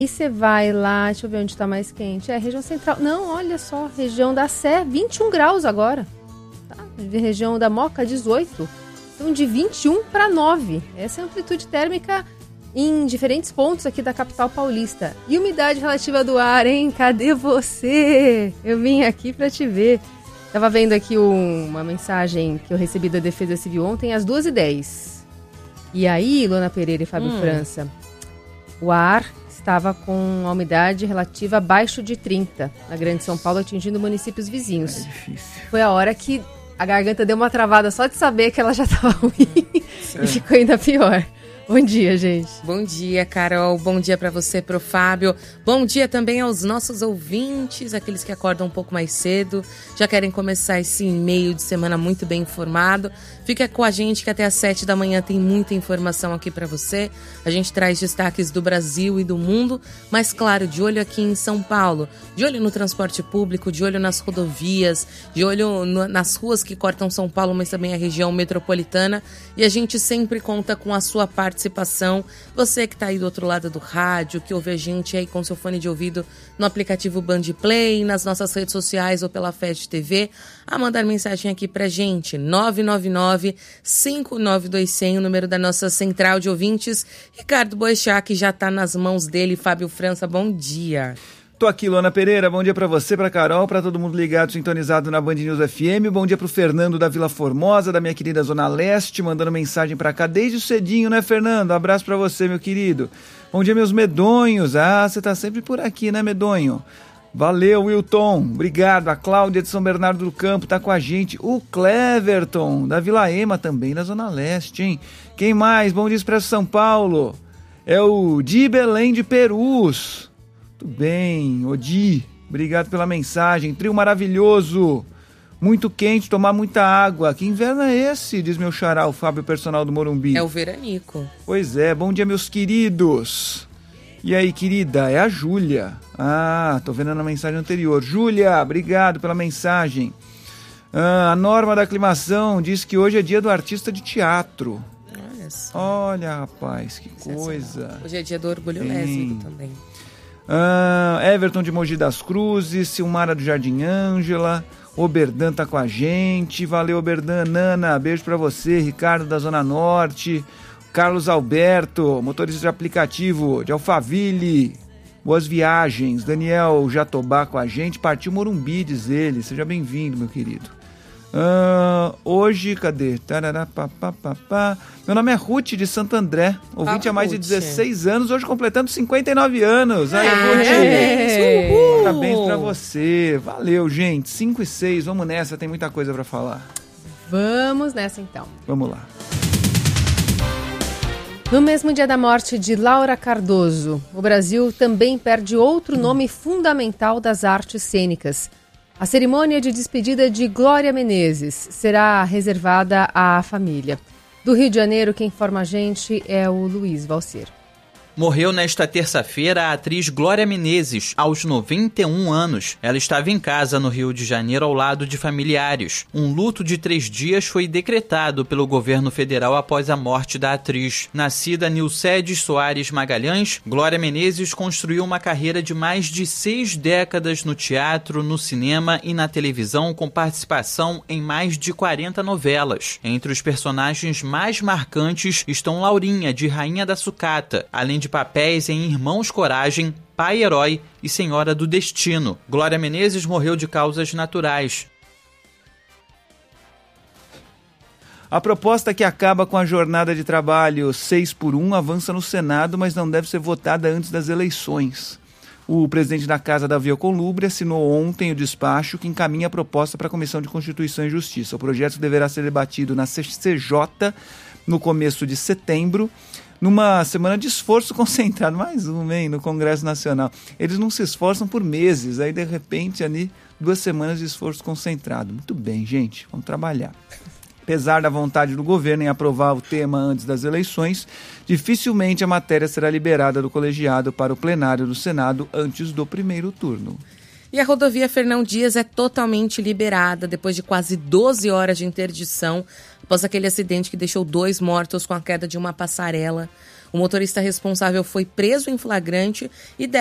E você vai lá, deixa eu ver onde está mais quente. Região central. Não, olha só, região da Sé, 21 graus agora. Tá? Região da Moca, 18. Então, de 21 para 9. Essa é a amplitude térmica em diferentes pontos aqui da capital paulista. E umidade relativa do ar, hein? Cadê você? Eu vim aqui para te ver. Tava vendo aqui uma mensagem que eu recebi da Defesa Civil ontem às 2h10. E aí, Luana Pereira e Fábio França, o ar estava com a umidade relativa abaixo de 30 na Grande São Paulo, atingindo municípios vizinhos. É difícil. Foi a hora que a garganta deu uma travada só de saber que ela já estava ruim e ficou ainda pior. Bom dia, gente. Bom dia, Carol. Bom dia para você, pro Fábio. Bom dia também aos nossos ouvintes, aqueles que acordam um pouco mais cedo, já querem começar esse meio de semana muito bem informado. Fica com a gente que até às 7 da manhã tem muita informação aqui para você. A gente traz destaques do Brasil e do mundo, mas claro, de olho aqui em São Paulo, de olho no transporte público, de olho nas rodovias, de olho nas ruas que cortam São Paulo, mas também a região metropolitana. E a gente sempre conta com a sua participação. Você que está aí do outro lado do rádio, que ouve a gente aí com seu fone de ouvido no aplicativo Band Play, nas nossas redes sociais ou pela FED TV, a mandar mensagem aqui pra gente, 999-592-100, o número da nossa central de ouvintes. Ricardo Boechat já está nas mãos dele. Fábio França, bom dia. Tô aqui, Luana Pereira, bom dia pra você, pra Carol, pra todo mundo ligado, sintonizado na Band News FM, bom dia pro Fernando da Vila Formosa, da minha querida Zona Leste, mandando mensagem pra cá desde cedinho, né, Fernando? Abraço pra você, meu querido. Bom dia, meus medonhos, você tá sempre por aqui, né, medonho? Valeu, Wilton, obrigado. A Cláudia de São Bernardo do Campo tá com a gente, o Cleverton da Vila Ema também, na Zona Leste, hein? Quem mais? Bom dia, Expresso São Paulo, é o Di Belém de Perus. Tudo bem, Odi, obrigado pela mensagem. Trio maravilhoso, muito quente, tomar muita água. Que inverno é esse? Diz meu xará, o Fábio, personal do Morumbi. É o veranico. Pois é, bom dia, meus queridos. E aí, querida, é a Júlia. Tô vendo na mensagem anterior. Júlia, obrigado pela mensagem. A Norma da Aclimação diz que hoje é dia do artista de teatro. Olha, rapaz, que coisa. Hoje é dia do orgulho lésbico também. Everton de Mogi das Cruzes, Silmara do Jardim Ângela, Oberdan tá com a gente, valeu Oberdan, Nana, beijo pra você, Ricardo da Zona Norte, Carlos Alberto, motorista de aplicativo de Alphaville, boas viagens, Daniel Jatobá com a gente, partiu Morumbi, diz ele, seja bem-vindo, meu querido. Hoje, cadê? Meu nome é Ruth de Santo André, ouvinte há mais de 16 anos, hoje completando 59 anos. Aí, Ruth, parabéns pra você. Valeu, gente. 5 e 6, vamos nessa, tem muita coisa pra falar. Vamos nessa então. Vamos lá. No mesmo dia da morte de Laura Cardoso, o Brasil também perde outro nome fundamental das artes cênicas. A cerimônia de despedida de Glória Menezes será reservada à família. Do Rio de Janeiro, quem informa a gente é o Luiz Valcer. Morreu nesta terça-feira a atriz Glória Menezes, aos 91 anos. Ela estava em casa no Rio de Janeiro ao lado de familiares. Um luto de 3 dias foi decretado pelo governo federal após a morte da atriz. Nascida Nilcedes Soares Magalhães, Glória Menezes construiu uma carreira de mais de 6 décadas no teatro, no cinema e na televisão, com participação em mais de 40 novelas. Entre os personagens mais marcantes estão Laurinha, de Rainha da Sucata, além de papéis em Irmãos Coragem, Pai Herói e Senhora do Destino. Glória Menezes morreu de causas naturais. A proposta que acaba com a jornada de trabalho 6x1 avança no Senado, mas não deve ser votada antes das eleições. O presidente da Casa, Davi Alcolumbre, assinou ontem o despacho que encaminha a proposta para a Comissão de Constituição e Justiça. O projeto deverá ser debatido na CCJ no começo de setembro, numa semana de esforço concentrado, mais uma, hein, no Congresso Nacional. Eles não se esforçam por meses, aí de repente ali 2 semanas de esforço concentrado. Muito bem, gente, vamos trabalhar. Apesar da vontade do governo em aprovar o tema antes das eleições, dificilmente a matéria será liberada do colegiado para o plenário do Senado antes do primeiro turno. E a rodovia Fernão Dias é totalmente liberada depois de quase 12 horas de interdição após aquele acidente que deixou 2 mortos com a queda de uma passarela. O motorista responsável foi preso em flagrante e deve